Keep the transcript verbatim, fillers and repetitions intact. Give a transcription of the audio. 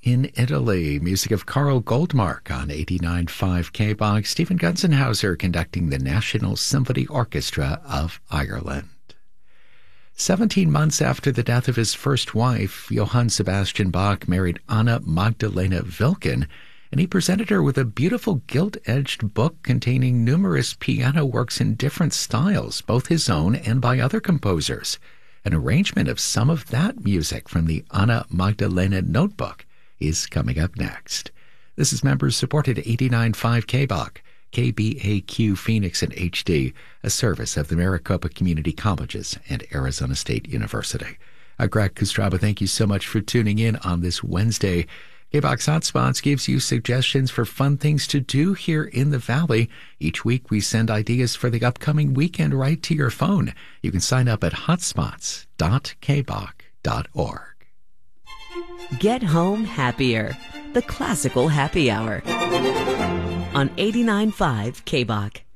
in Italy. Music of Carl Goldmark on eighty-nine point five K B O G. Stephen Gunzenhauser conducting the National Symphony Orchestra of Ireland. Seventeen months after the death of his first wife, Johann Sebastian Bach married Anna Magdalena Wilken, and he presented her with a beautiful gilt-edged book containing numerous piano works in different styles, both his own and by other composers. An arrangement of some of that music from the Anna Magdalena Notebook is coming up next. This is members-supported eighty-nine point five K B O G, K B A Q Phoenix in H D, a service of the Maricopa Community Colleges and Arizona State University. Uh, Greg Kostraba, thank you so much for tuning in on this Wednesday. K B O X Hotspots gives you suggestions for fun things to do here in the Valley. Each week we send ideas for the upcoming weekend right to your phone. You can sign up at hotspots dot k b o g dot org. Get home happier. The Classical Happy Hour on eighty-nine point five K B O G.